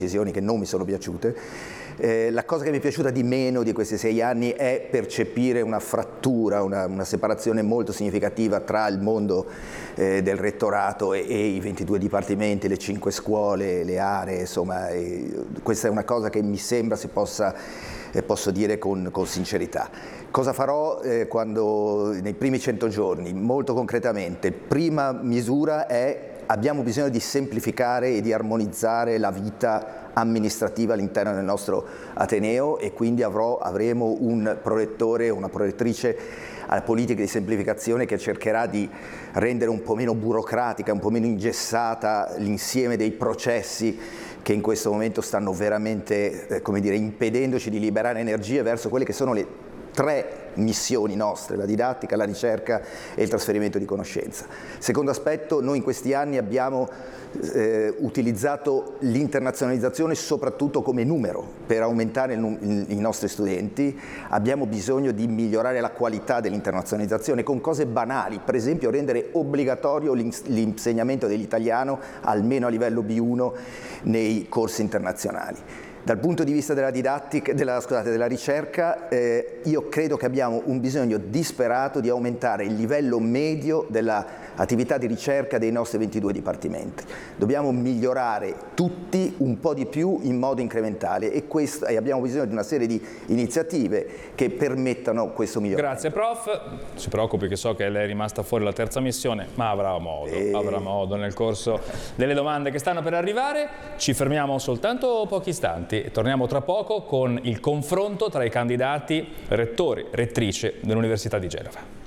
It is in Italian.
decisioni che non mi sono piaciute. La cosa che mi è piaciuta di meno di questi 6 anni è percepire una frattura, una separazione molto significativa tra il mondo del rettorato e i 22 dipartimenti, le 5 scuole, le aree, insomma, questa è una cosa che mi sembra si possa, posso dire con sincerità. Cosa farò nei primi 100 giorni? Molto concretamente, prima misura è: abbiamo bisogno di semplificare e di armonizzare la vita amministrativa all'interno del nostro Ateneo, e quindi avremo un prorettore, una prorettrice alla politica di semplificazione che cercherà di rendere un po' meno burocratica, un po' meno ingessata l'insieme dei processi che in questo momento stanno veramente, come dire, impedendoci di liberare energie verso quelle che sono le 3 missioni nostre: la didattica, la ricerca e il trasferimento di conoscenza. Secondo aspetto, noi in questi anni abbiamo utilizzato l'internazionalizzazione soprattutto come numero per aumentare i nostri studenti. Abbiamo bisogno di migliorare la qualità dell'internazionalizzazione con cose banali, per esempio rendere obbligatorio l'insegnamento dell'italiano almeno a livello B1 nei corsi internazionali. Dal punto di vista della didattica, della ricerca, io credo che abbiamo un bisogno disperato di aumentare il livello medio dell'attività di ricerca dei nostri 22 dipartimenti. Dobbiamo migliorare tutti un po' di più in modo incrementale, e abbiamo bisogno di una serie di iniziative che permettano questo miglioramento. Grazie prof, si preoccupi che so che lei è rimasta fuori la terza missione, ma avrà modo nel corso delle domande che stanno per arrivare. Ci fermiamo soltanto pochi istanti. Torniamo tra poco con il confronto tra i candidati rettori, rettrice dell'Università di Genova.